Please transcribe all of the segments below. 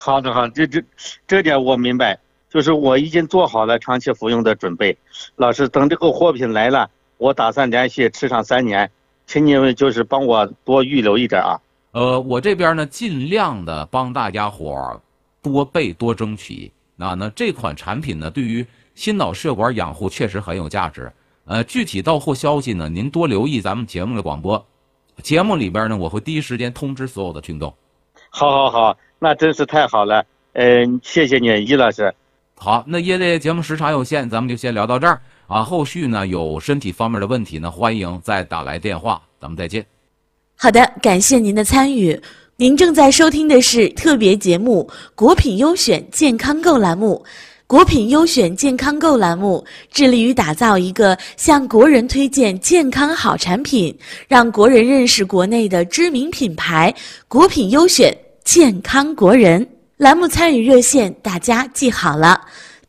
好的，好，这点我明白，就是我已经做好了长期服用的准备。老师，等这个货品来了，我打算连续吃上3年，请你们就是帮我多预留一点啊。 我这边呢，尽量的帮大家伙儿多备多争取。那这款产品呢，对于心脑血管养护确实很有价值。具体到货消息呢，您多留意咱们节目的广播，节目里边呢，我会第一时间通知所有的听众。 好，好，好，那真是太好了。谢谢你，易老师。 好，那因为节目时长有限，咱们就先聊到这儿啊。后续呢有身体方面的问题呢，欢迎再打来电话，咱们再见。 好的，感谢您的参与。您正在收听的是特别节目《果品优选健康购》栏目。果品优选健康购栏目致力于打造一个向国人推荐健康好产品，让国人认识国内的知名品牌果品优选健康国人。栏目参与热线大家记好了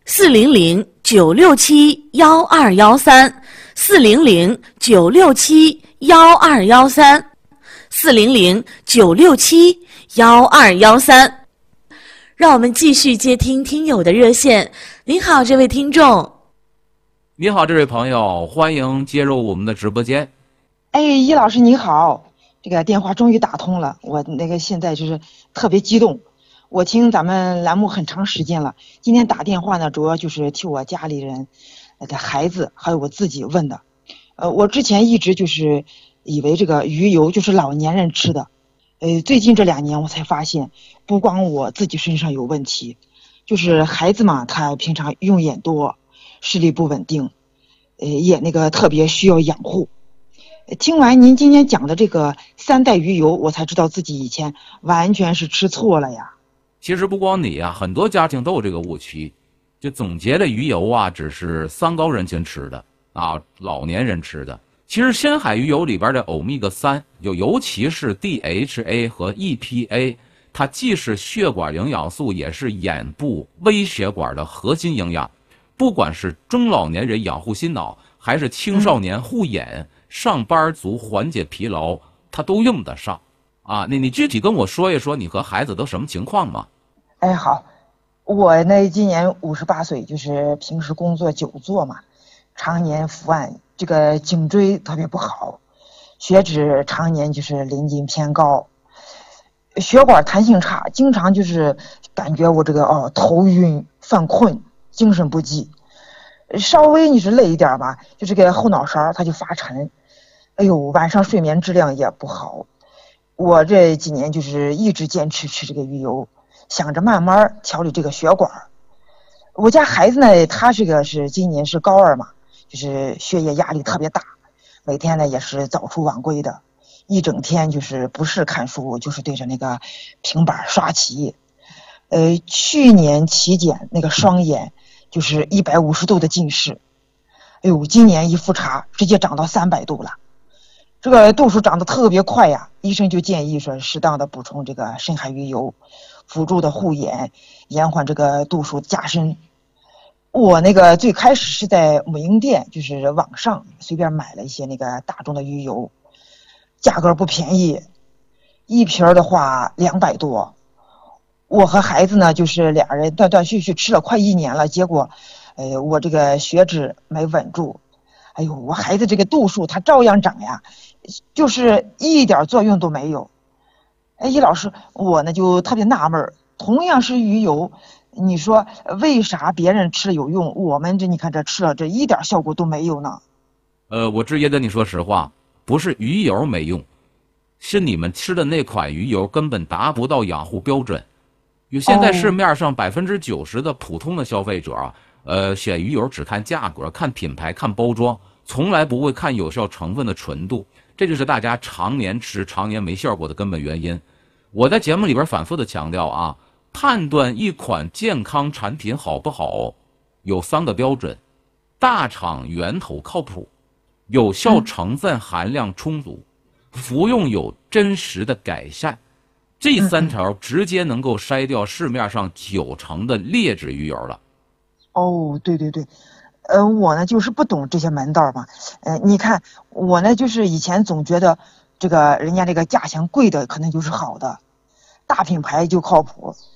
，400-967-1213，400-967-1213。让我们继续接听听友的热线。您好，这位听众。 你好，这位朋友，欢迎接入我们的直播间。 易老师你好，这个电话终于打通了，我现在就是特别激动。我听咱们栏目很长时间了，今天打电话呢，主要就是替我家里人、孩子还有我自己问的。我之前一直就是以为这个鱼油就是老年人吃的，最近这2年我才发现，不光我自己身上有问题，就是孩子嘛，他平常用眼多，视力不稳定，也特别需要养护。听完您今天讲的这个3代鱼油，我才知道自己以前完全是吃错了呀。 其实不光你啊，很多家庭都有这个误区，就总结的鱼油啊，只是3高人群吃的啊，老年人吃的。其实深海鱼油里边的欧米伽3，尤其是 DHA 和 EPA， 它既是血管营养素，也是眼部微血管的核心营养。不管是中老年人养护心脑，还是青少年护眼、上班族缓解疲劳，它都用得上啊。你具体跟我说一说，你和孩子都什么情况吗？ 好，我今年58岁，就是平时工作久坐嘛，常年伏案，这个颈椎特别不好，血脂常年就是临近偏高，血管弹性差，经常就是感觉我头晕犯困，精神不济，稍微你是累一点吧，就这个后脑勺它就发沉，晚上睡眠质量也不好。我这几年就是一直坚持吃这个鱼油，想着慢慢调理这个血管。我家孩子呢，他是今年是高2嘛，就是学业压力特别大，每天呢也是早出晚归的，一整天就是不是看书就是对着平板刷棋。去年体检双眼就是150度的近视，今年一复查直接长到300度了，这个度数长得特别快呀，医生就建议说适当的补充这个深海鱼油，辅助的护眼，延缓这个度数加深。我最开始是在母婴店，就是网上随便买了一些大众的鱼油，价格不便宜，一瓶的话200多。我和孩子呢，就是俩人断断续续吃了快1年了，结果，我这个血脂没稳住，我孩子这个度数他照样长呀，就是一点作用都没有。易老师，我就特别纳闷，同样是鱼油，你说为啥别人吃了有用，我们你看这吃了这一点效果都没有呢？ 我直接跟你说实话，不是鱼油没用，是你们吃的那款鱼油根本达不到养护标准。现在市面上90%的普通的消费者啊，选鱼油只看价格、看品牌、看包装，从来不会看有效成分的纯度，这就是大家常年吃、常年没效果的根本原因。我在节目里边反复的强调啊，判断一款健康产品好不好，有3个标准：大厂源头靠谱，有效成分含量充足，服用有真实的改善。这3条直接能够筛掉市面上90%的劣质鱼油了。 对对对，我就是不懂这些门道嘛。你看我就是以前总觉得人家这个价钱贵的可能就是好的，大品牌就靠谱。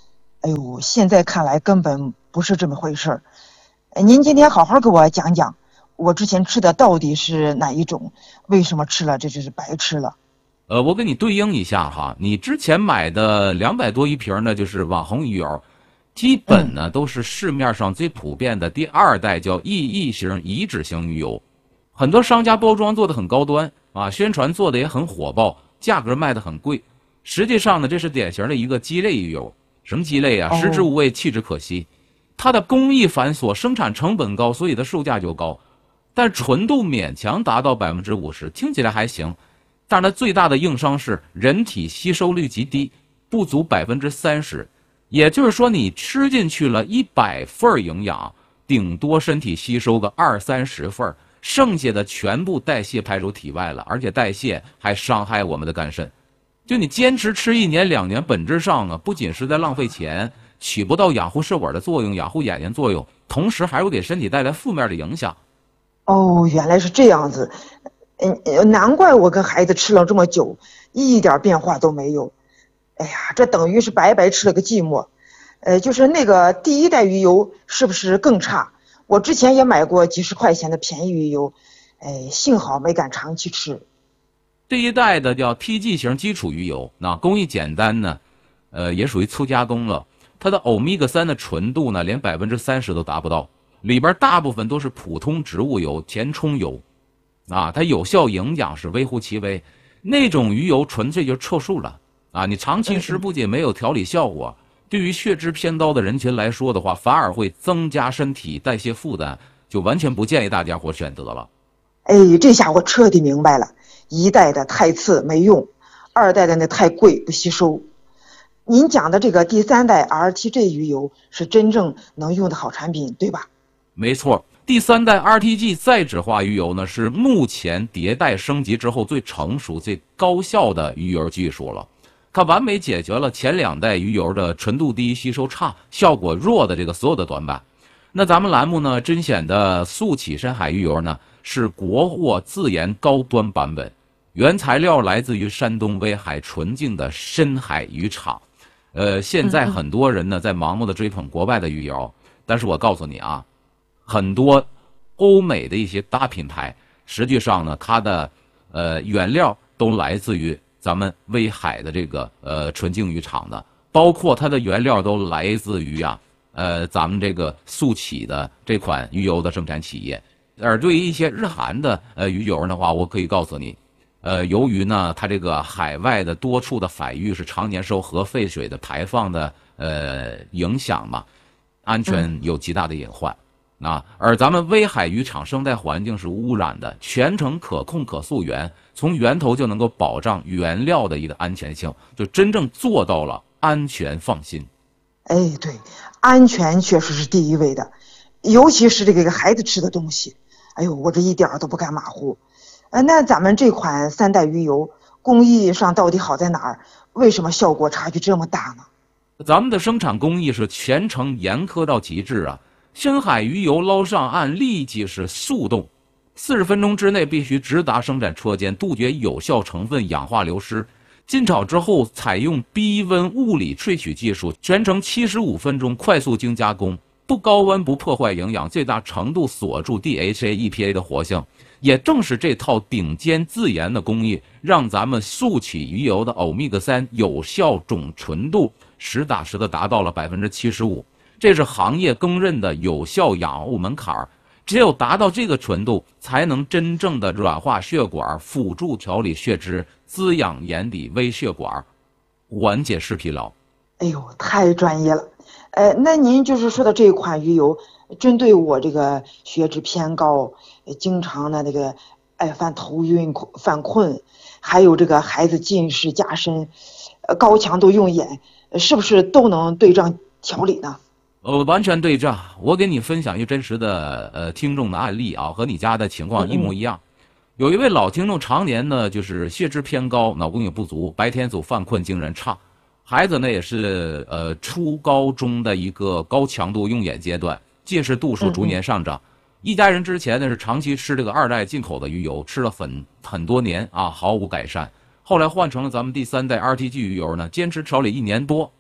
哎呦，现在看来根本不是这么回事儿。您今天好好给我讲讲，我之前吃的到底是哪一种？为什么吃了这就是白吃了？ 我给你对应一下哈，你之前买的200多一瓶呢，就是网红鱼油，基本呢都是市面上最普遍的第2代叫EE型移脂型鱼油，很多商家包装做的很高端啊，宣传做的也很火爆，价格卖的很贵。实际上呢，这是典型的一个鸡肋鱼油。什么鸡肋啊？食之无味，弃之可惜。它的工艺繁琐，生产成本高，所以它售价就高。但纯度勉强达到50%，听起来还行。但它最大的硬伤是人体吸收率极低，不足30%。也就是说，你吃进去了100份营养，顶多身体吸收个20-30份，剩下的全部代谢排出体外了，而且代谢还伤害我们的肝肾。就你坚持吃1年2年，本质上啊，不仅是在浪费钱，起不到养护血管的作用、养护眼睛作用，同时还会给身体带来负面的影响。 哦，原来是这样子。难怪我跟孩子吃了这么久，一点变化都没有。哎呀，这等于是白白吃了个寂寞。就是那个第1代鱼油是不是更差？我之前也买过几十块钱的便宜鱼油，幸好没敢长期吃。 第1代的叫 TG 型基础鱼油，那工艺简单呢，也属于粗加工了。它的欧米伽3的纯度呢，连30%都达不到，里边大部分都是普通植物油、填充油，啊，它有效营养是微乎其微。那种鱼油纯粹就是凑数了啊！你长期吃不仅没有调理效果，对于血脂偏高的人群来说的话，反而会增加身体代谢负担，就完全不建议大家伙选择了。 这下我彻底明白了，1代的太次没用，2代的那太贵不吸收。您讲的这个第3代 RTG 鱼油是真正能用的好产品，对吧？ 没错，第3代 RTG 再酯化鱼油呢，是目前迭代升级之后最成熟、最高效的鱼油技术了。它完美解决了前2代鱼油的纯度低、吸收差、效果弱的这个所有的短板。那咱们栏目呢，甄选的速起深海鱼油呢，是国货自研高端版本，原材料来自于山东威海纯净的深海渔场。现在很多人呢在盲目的追捧国外的鱼油，但是我告诉你啊，很多欧美的一些大品牌，实际上呢，它的原料都来自于咱们威海的这个纯净渔场的，包括它的原料都来自于咱们这个速起的这款鱼油的生产企业。而对于一些日韩的鱼油的话，我可以告诉你，由于呢它这个海外的多处的海域是常年受核废水的排放的影响嘛，安全有极大的隐患。而咱们威海渔场生态环境是污染的，全程可控可溯源，从源头就能够保障原料的一个安全性，就真正做到了安全放心。 对，安全确实是第一位的，尤其是这个给孩子吃的东西。我这一点都不敢马虎。那咱们这款3代鱼油工艺上到底好在哪儿？为什么效果差距这么大呢？ 咱们的生产工艺是全程严苛到极致啊！深海鱼油捞上岸立即是速冻，40分钟之内必须直达生产车间，杜绝有效成分氧化流失。进炒之后采用低温物理萃取技术，全程75分钟快速精加工，不高温不破坏营养，最大程度锁住 DHA、EPA 的活性。也正是这套顶尖自研的工艺，让咱们速起鱼油的欧米伽3有效总纯度实打实的达到了75%，这是行业公认的有效养护门槛。只有达到这个纯度，才能真正的软化血管，辅助调理血脂，滋养眼底微血管，缓解视疲劳。 太专业了。那您就是说的这款鱼油，针对我这个血脂偏高，经常的那个犯头晕、犯困，还有这个孩子近视加深，高强度用眼，是不是都能对症调理呢？ 完全对症。我给你分享一个真实的听众的案例啊，和你家的情况一模一样。有一位老听众常年呢就是血脂偏高，脑供也不足，白天总犯困，精神差。孩子呢也是初高中的一个高强度用眼阶段，近视度数逐年上涨。一家人之前呢是长期吃这个2代进口的鱼油，吃了很多年毫无改善。后来换成了咱们第3代 RTG 鱼油呢，坚持调理1年多。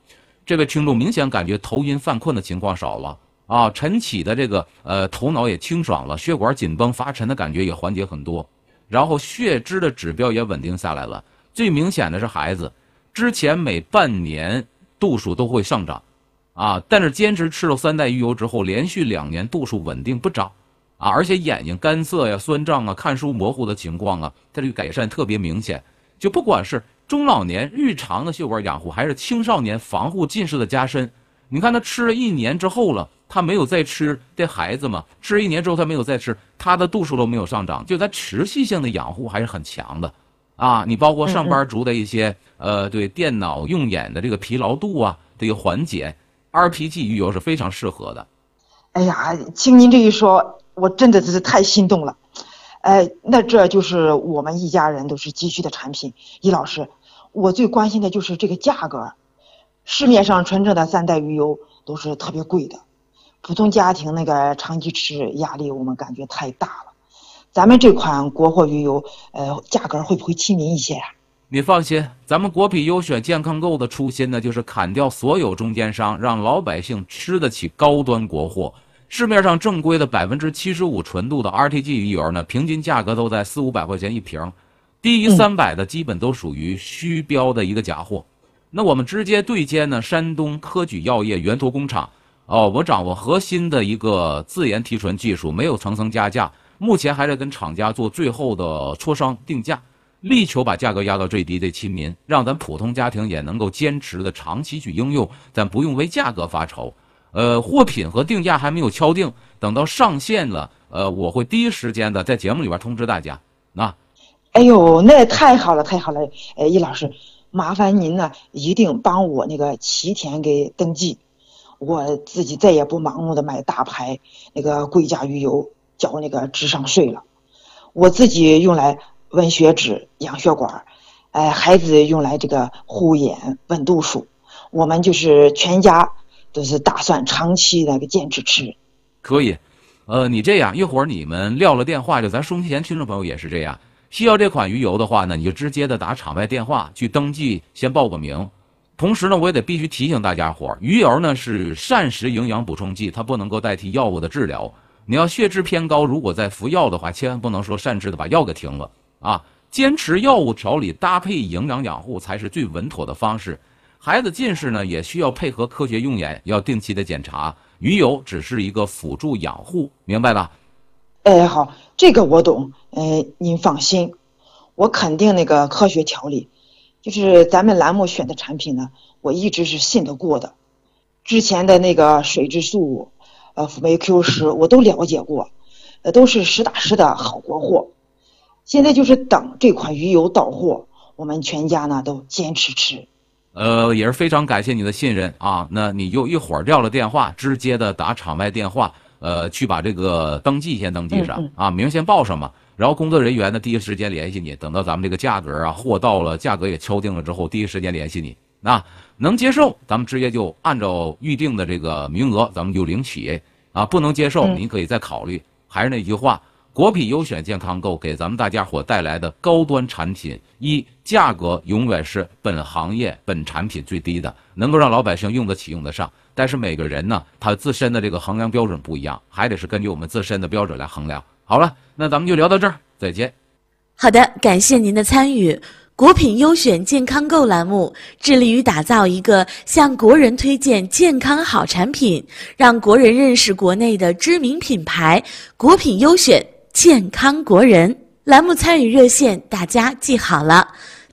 这位听众明显感觉头晕犯困的情况少了啊，晨起的这个头脑也清爽了，血管紧绷发沉的感觉也缓解很多，然后血脂的指标也稳定下来了。最明显的是孩子之前每半年度数都会上涨啊，但是坚持吃了3代鱼油之后，连续2年度数稳定不涨啊，而且眼睛干涩呀、酸胀啊、看书模糊的情况啊，它这个改善特别明显。就不管是中老年日常的血管养护，还是青少年防护近视的加深，你看他吃了1年之后了，他没有再吃，这孩子嘛，吃1年之后他没有再吃，他的度数都没有上涨，就他持续性的养护还是很强的啊。你包括上班族的一些对电脑用眼的这个疲劳度啊，这个缓解 ，RPG 鱼油是非常适合的。 哎呀，听您这一说，我真的是太心动了。那这就是我们一家人都是急需的产品。易老师，我最关心的就是这个价格。市面上纯正的3代鱼油都是特别贵的，普通家庭那个长期吃压力我们感觉太大了。咱们这款国货鱼油，价格会不会亲民一些呀？ 你放心，咱们国品优选健康购的初心呢，就是砍掉所有中间商，让老百姓吃得起高端国货。市面上正规的75%纯度的 RTG 鱼油呢，平均价格都在400-500块钱一瓶，低于300的基本都属于虚标的一个假货。那我们直接对接呢，山东科举药业源头工厂，我掌握核心的一个自研提纯技术，没有层层加价，目前还在跟厂家做最后的磋商定价，力求把价格压到最低的亲民，让咱普通家庭也能够坚持的长期去应用，咱不用为价格发愁。货品和定价还没有敲定，等到上线了，我会第一时间的在节目里边通知大家。 哎呦，那太好了，太好了！易老师，麻烦您呢，一定帮我那个7天给登记，我自己再也不盲目的买大牌那个贵价鱼油，交那个智商税了。我自己用来温血脂、养血管，孩子用来这个护眼、稳度数。我们就是全家都是打算长期那个坚持吃。 可以，你这样一会儿你们撂了电话，就咱收听前听众朋友也是这样，需要这款鱼油的话呢，你就直接的打场外电话去登记，先报个名。同时呢，我也得必须提醒大家伙，鱼油呢是膳食营养补充剂，它不能够代替药物的治疗。你要血脂偏高，如果在服药的话，千万不能说擅自的把药给停了啊！坚持药物调理搭配营养养护才是最稳妥的方式。孩子近视呢，也需要配合科学用眼，要定期的检查。鱼油只是一个辅助养护，明白吧？ 好，这个我懂。您放心，我肯定那个科学调理。就是咱们栏目选的产品呢，我一直是信得过的。之前的那个水质素、辅酶 Q10我都了解过，都是实打实的好国货。现在就是等这款鱼油到货，我们全家呢都坚持吃。 也是非常感谢你的信任啊！那你就一会儿撂了电话，直接的打场外电话，去把这个登记先登记上啊，名先报上嘛。然后工作人员呢第一时间联系你，等到咱们这个价格啊，货到了，价格也敲定了之后，第一时间联系你。能接受，咱们直接就按照预定的这个名额，咱们就领取啊。不能接受，您可以再考虑。还是那句话。国品优选健康购给咱们大家伙带来的高端产品，价格永远是本行业本产品最低的，能够让老百姓用得起用得上。但是每个人呢，他自身的这个衡量标准不一样，还得是根据我们自身的标准来衡量。好了，那咱们就聊到这儿，再见。 好的，感谢您的参与。国品优选健康购栏目致力于打造一个向国人推荐健康好产品，让国人认识国内的知名品牌国品优选健康国人。栏目参与热线大家记好了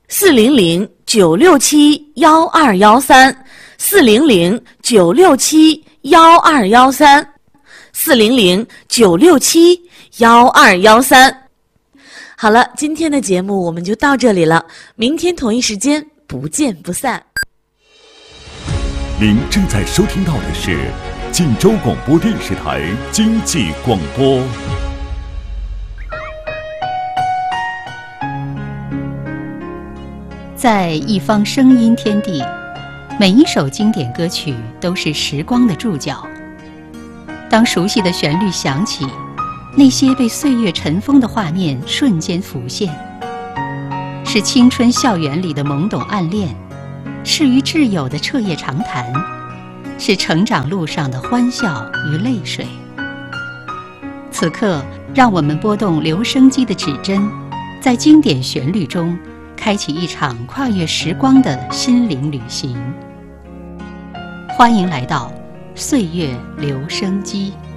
，400-967-1213 400-967-1213 400-967-1213。好了，今天的节目我们就到这里了，明天同一时间不见不散。 您正在收听到的是晋州广播电视台经济广播。 在一方声音天地，每一首经典歌曲都是时光的注脚。当熟悉的旋律响起，那些被岁月尘封的画面瞬间浮现，是青春校园里的懵懂暗恋， 是与挚友的彻夜长谈，是成长路上的欢笑与泪水。此刻，让我们拨动留声机的指针，在经典旋律中开启一场跨越时光的心灵旅行。欢迎来到岁月留声机。